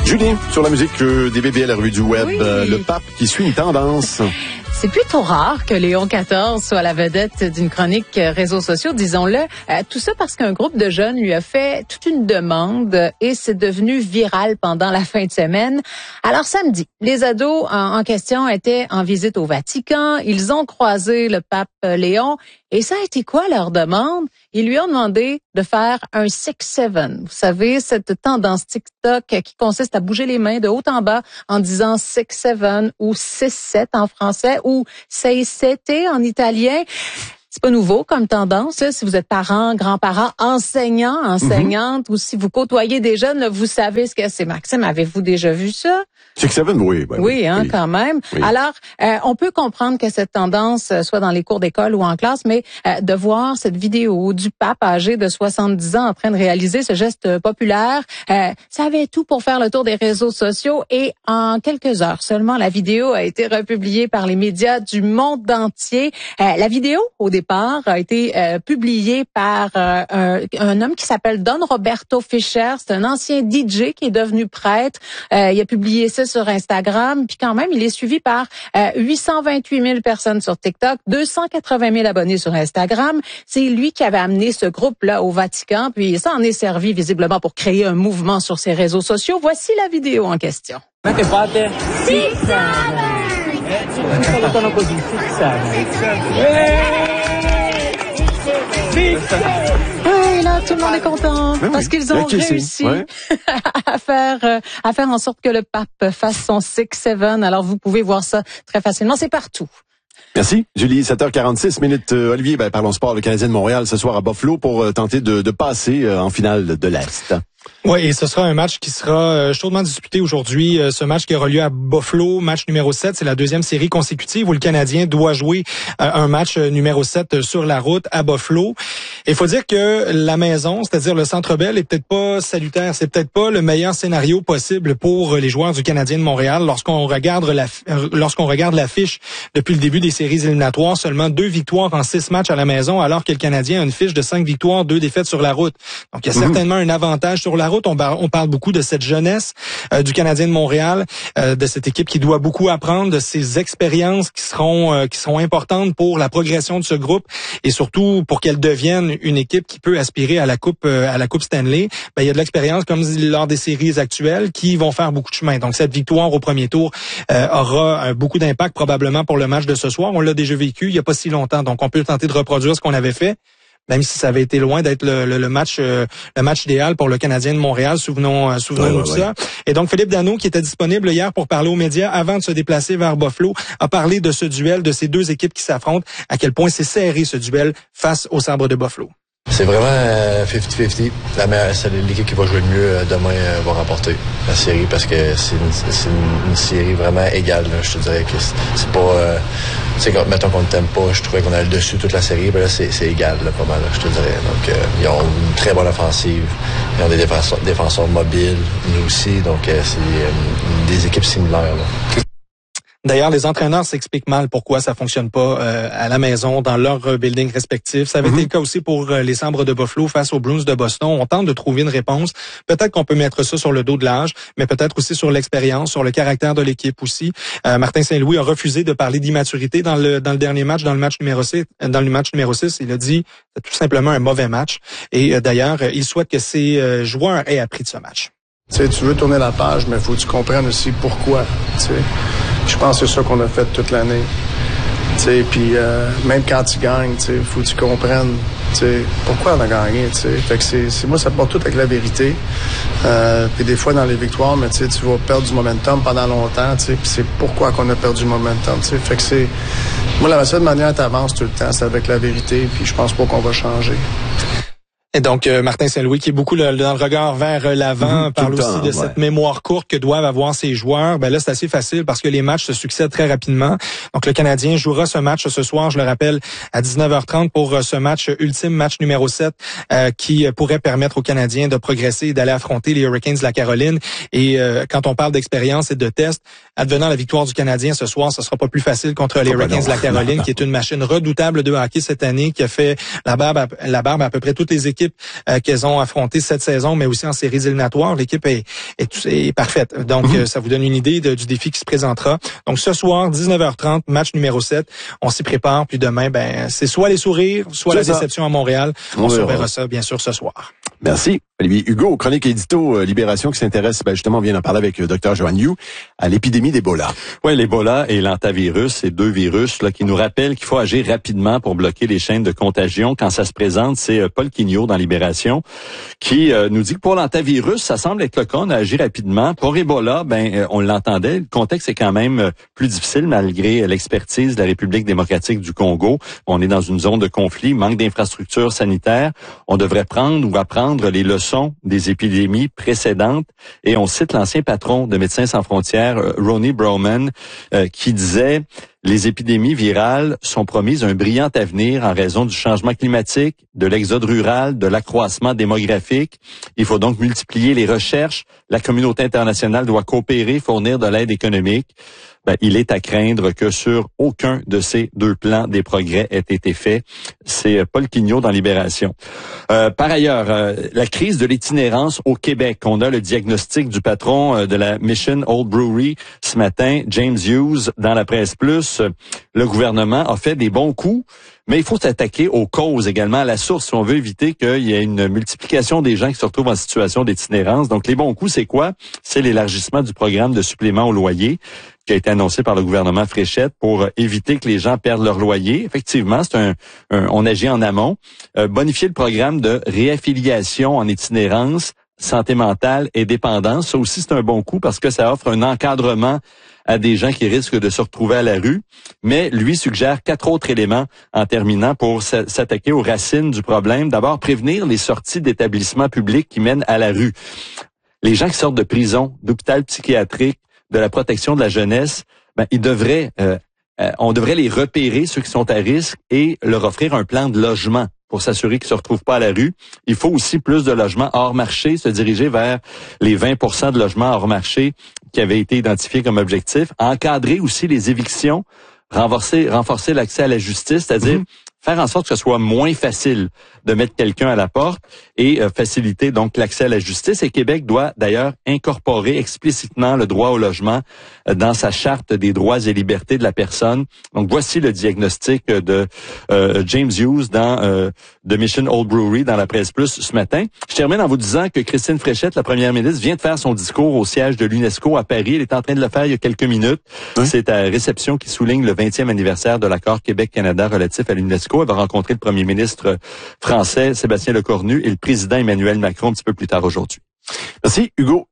Julie, sur la musique des bébés à la revue du web, Oui. le pape qui suit une tendance. C'est plutôt rare que Léon XIV soit la vedette d'une chronique réseaux sociaux, disons-le. Tout ça parce qu'un groupe de jeunes lui a fait toute une demande et c'est devenu viral pendant la fin de semaine. Alors samedi, les ados en question étaient en visite au Vatican. Ils ont croisé le pape Léon et ça a été quoi leur demande? Ils lui ont demandé de faire un 6-7. Vous savez, cette tendance TikTok qui consiste à bouger les mains de haut en bas en disant 6-7 ou 6-7 en français ou 6-7 en italien. C'est pas nouveau comme tendance. Là. Si vous êtes parents, grands-parents, enseignantes, ou si vous côtoyez des jeunes, là, vous savez ce que c'est. Maxime, avez-vous déjà vu ça? 6-7, oui. Ben, oui, quand même. Oui. Alors, on peut comprendre que cette tendance soit dans les cours d'école ou en classe, mais de voir cette vidéo du pape âgé de 70 ans en train de réaliser ce geste populaire, ça avait tout pour faire le tour des réseaux sociaux et en quelques heures seulement, la vidéo a été republiée par les médias du monde entier. La vidéo, au départ, a été publiée par un homme qui s'appelle Don Roberto Fischer. C'est un ancien DJ qui est devenu prêtre. Il a publié ça sur Instagram, puis quand même, il est suivi par 828 000 personnes sur TikTok, 280 000 abonnés sur Instagram. C'est lui qui avait amené ce groupe-là au Vatican, puis ça en est servi visiblement pour créer un mouvement sur ses réseaux sociaux. Voici la vidéo en question. Oui, là, tout le monde est content parce qu'ils ont réussi à faire en sorte que le pape fasse son 6-7. Alors, vous pouvez voir ça très facilement. C'est partout. Merci, Julie. 7h46 minutes. Olivier, parlons sport. Le Canadien de Montréal ce soir à Buffalo pour tenter de passer en finale de l'Est. Oui, et ce sera un match qui sera chaudement disputé aujourd'hui. Ce match qui aura lieu à Buffalo, match numéro 7. C'est la deuxième série consécutive où le Canadien doit jouer un match numéro 7 sur la route à Buffalo. Il faut dire que la maison, c'est-à-dire le Centre Bell, est peut-être pas salutaire. C'est peut-être pas le meilleur scénario possible pour les joueurs du Canadien de Montréal. Lorsqu'on regarde l'affiche depuis le début des séries éliminatoires, seulement 2 victoires en 6 matchs à la maison, alors que le Canadien a une fiche de 5 victoires, 2 défaites sur la route. Donc, il y a certainement un avantage sur la route. On parle beaucoup de cette jeunesse du Canadien de Montréal, de cette équipe qui doit beaucoup apprendre, de ces expériences qui seront importantes pour la progression de ce groupe et surtout pour qu'elle devienne une équipe qui peut aspirer à la Coupe Stanley. Il y a de l'expérience comme lors des séries actuelles qui vont faire beaucoup de chemin. Donc cette victoire au premier tour aura beaucoup d'impact probablement pour le match de ce soir. On l'a déjà vécu il y a pas si longtemps. Donc on peut tenter de reproduire ce qu'on avait fait. Même si ça avait été loin d'être le match idéal pour le Canadien de Montréal, souvenons-nous de ça. Et donc Philippe Danault, qui était disponible hier pour parler aux médias avant de se déplacer vers Buffalo, a parlé de ce duel, de ces deux équipes qui s'affrontent, à quel point c'est serré ce duel face aux Sabres de Buffalo. C'est vraiment 50-50. C'est l'équipe qui va jouer le mieux demain va remporter la série parce que c'est une série vraiment égale. Là. Je te dirais que c'est pas... mettons qu'on ne t'aime pas, je trouvais qu'on avait le dessus toute la série, là, c'est égal, là, pas mal, là, je te dirais. Donc, ils ont une très bonne offensive. Ils ont des défenseurs mobiles, nous aussi. Donc, c'est des équipes similaires. Là. D'ailleurs, les entraîneurs s'expliquent mal pourquoi ça fonctionne pas à la maison, dans leur building respectif. Ça avait été le cas aussi pour les Sabres de Buffalo face aux Bruins de Boston. On tente de trouver une réponse. Peut-être qu'on peut mettre ça sur le dos de l'âge, mais peut-être aussi sur l'expérience, sur le caractère de l'équipe aussi. Martin Saint-Louis a refusé de parler d'immaturité dans le dernier match, dans le match numéro 6. Il a dit c'est tout simplement un mauvais match. Et d'ailleurs, il souhaite que ses joueurs aient appris de ce match. Tu veux tourner la page, mais il faut que tu comprennes aussi pourquoi. Je pense que c'est ça qu'on a fait toute l'année. Puis même quand tu gagnes, il faut que tu comprennes pourquoi on a gagné. Fait que moi, ça porte tout avec la vérité. Puis des fois, dans les victoires, mais tu vas perdre du momentum pendant longtemps. Puis c'est pourquoi qu'on a perdu le momentum. Fait que moi, la seule manière tu avances tout le temps, c'est avec la vérité. Puis je pense pas qu'on va changer. Et donc, Martin Saint-Louis, qui est beaucoup dans le regard vers l'avant, parle aussi de cette mémoire courte que doivent avoir ses joueurs. Là, c'est assez facile parce que les matchs se succèdent très rapidement. Donc, le Canadien jouera ce match ce soir, je le rappelle, à 19h30 pour ce match ultime, match numéro 7, qui pourrait permettre aux Canadiens de progresser et d'aller affronter les Hurricanes de la Caroline. Et quand on parle d'expérience et de test, advenant la victoire du Canadien ce soir, ce sera pas plus facile contre les Hurricanes de la Caroline, qui est une machine redoutable de hockey cette année, qui a fait la barbe à peu près toutes les équipes équipes qu'elles ont affrontées cette saison, mais aussi en séries éliminatoires. L'équipe est parfaite. Donc, ça vous donne une idée du défi qui se présentera. Donc, ce soir, 19h30, match numéro 7. On s'y prépare. Puis demain, c'est soit les sourires, soit la déception à Montréal. On surveillera ça, bien sûr, ce soir. Merci. Olivier Hugo, chronique édito Libération qui s'intéresse, justement, on vient d'en parler avec Dr. Joanne Yu, à l'épidémie d'Ebola. Oui, l'Ebola et l'antavirus, c'est deux virus là qui nous rappellent qu'il faut agir rapidement pour bloquer les chaînes de contagion. Quand ça se présente, c'est Paul Quignot dans Libération qui nous dit que pour l'antavirus, ça semble être le cas, on a agi rapidement. Pour Ebola, on l'entendait, le contexte est quand même plus difficile malgré l'expertise de la République démocratique du Congo. On est dans une zone de conflit, manque d'infrastructures sanitaires. On devrait prendre ou apprendre les leçons des épidémies précédentes. Et on cite l'ancien patron de Médecins sans frontières, Ronnie Broman, qui disait « Les épidémies virales sont promises un brillant avenir en raison du changement climatique, de l'exode rural, de l'accroissement démographique. Il faut donc multiplier les recherches. La communauté internationale doit coopérer, fournir de l'aide économique. » Il est à craindre que sur aucun de ces deux plans, des progrès aient été faits. C'est Paul Quignot dans Libération. Par ailleurs, la crise de l'itinérance au Québec. On a le diagnostic du patron de la Mission Old Brewery ce matin, James Hughes, dans la Presse Plus. Le gouvernement a fait des bons coups, mais il faut s'attaquer aux causes également, à la source, si on veut éviter qu'il y ait une multiplication des gens qui se retrouvent en situation d'itinérance. Donc, les bons coups, c'est quoi? C'est l'élargissement du programme de supplément au loyer qui a été annoncé par le gouvernement Fréchette pour éviter que les gens perdent leur loyer. Effectivement, on agit en amont. Bonifier le programme de réaffiliation en itinérance, santé mentale et dépendance. Ça aussi, c'est un bon coup parce que ça offre un encadrement à des gens qui risquent de se retrouver à la rue. Mais lui suggère 4 autres éléments en terminant pour s'attaquer aux racines du problème. D'abord, prévenir les sorties d'établissements publics qui mènent à la rue. Les gens qui sortent de prison, d'hôpital psychiatrique, de la protection de la jeunesse, ils devraient, on devrait les repérer, ceux qui sont à risque, et leur offrir un plan de logement pour s'assurer qu'ils se retrouvent pas à la rue. Il faut aussi plus de logements hors marché, se diriger vers les 20% de logements hors marché qui avaient été identifiés comme objectif. Encadrer aussi les évictions, renforcer l'accès à la justice, c'est-à-dire faire en sorte que ce soit moins facile de mettre quelqu'un à la porte et faciliter donc l'accès à la justice. Et Québec doit d'ailleurs incorporer explicitement le droit au logement dans sa charte des droits et libertés de la personne. Donc voici le diagnostic de James Hughes dans The Mission Old Brewery dans la Presse Plus ce matin. Je termine en vous disant que Christine Fréchette, la première ministre, vient de faire son discours au siège de l'UNESCO à Paris. Elle est en train de le faire il y a quelques minutes. Oui. C'est à réception qui souligne le 20e anniversaire de l'accord Québec-Canada relatif à l'UNESCO. Elle va rencontrer le premier ministre français, Sébastien Lecornu, et le président Emmanuel Macron un petit peu plus tard aujourd'hui. Merci Hugo.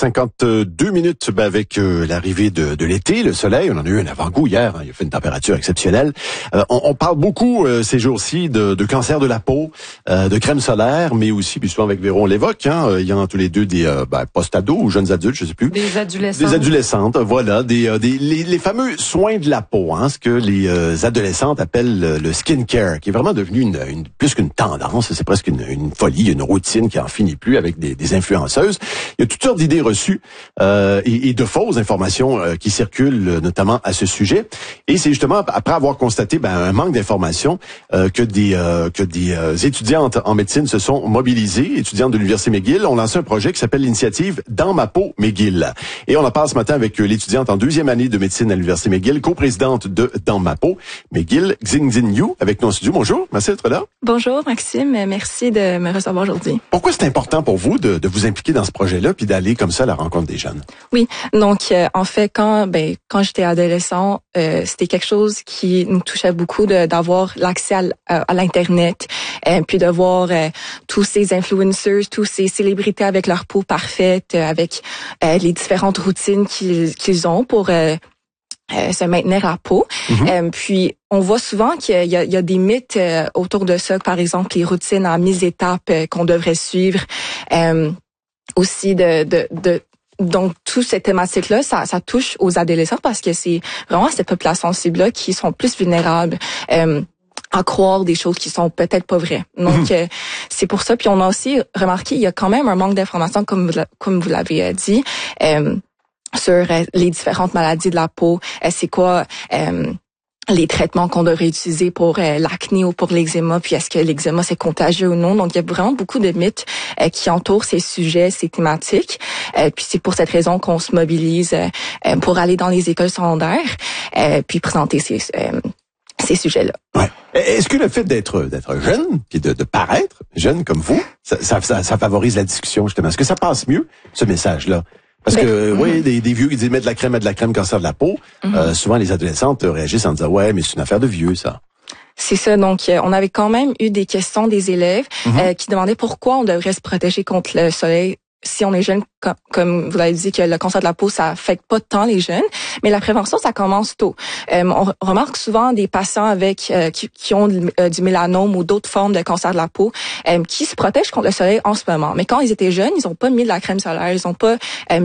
7h52 minutes avec l'arrivée de l'été, le soleil. On en a eu un avant-goût hier. Il a fait une température exceptionnelle. On parle beaucoup ces jours-ci de cancer de la peau, de crème solaire, mais aussi, puis souvent avec Véro, on l'évoque. Il y en a tous les deux des post-ados ou jeunes adultes, je sais plus. Des adolescentes. Des adolescentes, voilà. Les fameux soins de la peau, ce que les adolescentes appellent le skincare, qui est vraiment devenu une plus qu'une tendance. C'est presque une folie, une routine qui en finit plus avec des influenceuses. Il y a toutes sortes d'idées reçues et de fausses informations qui circulent notamment à ce sujet. Et c'est justement après avoir constaté un manque d'informations que des étudiantes en médecine se sont mobilisées, étudiantes de l'Université McGill, ont lancé un projet qui s'appelle l'initiative Dans ma peau McGill. Et on en parle ce matin avec l'étudiante en 2e année de médecine à l'Université McGill, coprésidente de Dans ma peau McGill, Xingxin Yu, avec nous en studio. Bonjour, merci d'être là. Bonjour Maxime, merci de me recevoir aujourd'hui. Pourquoi c'est important pour vous de vous impliquer dans ce projet-là puis d'aller comme ça à la rencontre des jeunes? Oui, donc en fait quand j'étais adolescent, c'était quelque chose qui nous touchait beaucoup d'avoir l'accès à l'internet, puis de voir tous ces influencers, tous ces célébrités avec leur peau parfaite, avec les différentes routines qu'ils ont pour se maintenir la peau. Puis on voit souvent qu'il y a des mythes autour de ça, par exemple les routines en 1000 étapes qu'on devrait suivre. Aussi donc toute cette thématique-là, ça touche aux adolescents parce que c'est vraiment cette population cible-là qui sont plus vulnérables à croire des choses qui sont peut-être pas vraies. Donc c'est pour ça. Puis on a aussi remarqué il y a quand même un manque d'informations comme vous l'avez dit sur les différentes maladies de la peau. C'est quoi les traitements qu'on devrait utiliser pour l'acné ou pour l'eczéma, puis est-ce que l'eczéma c'est contagieux ou non. Donc il y a vraiment beaucoup de mythes qui entourent ces sujets, ces thématiques. Puis c'est pour cette raison qu'on se mobilise pour aller dans les écoles secondaires puis présenter ces sujets-là. Ouais. Est-ce que le fait d'être jeune puis de paraître jeune comme vous, ça favorise la discussion justement? Est-ce que ça passe mieux ce message-là? Parce que, oui, des vieux qui disent mettre de la crème, cancer de la peau. Souvent, les adolescentes réagissent en disant, ouais, mais c'est une affaire de vieux, ça. C'est ça. Donc, on avait quand même eu des questions des élèves qui demandaient pourquoi on devrait se protéger contre le soleil si on est jeune. Comme vous l'avez dit, que le cancer de la peau, ça affecte pas tant les jeunes, mais la prévention, ça commence tôt. On remarque souvent des patients avec qui ont du mélanome ou d'autres formes de cancer de la peau qui se protègent contre le soleil en ce moment. Mais quand ils étaient jeunes, ils ont pas mis de la crème solaire, ils ont pas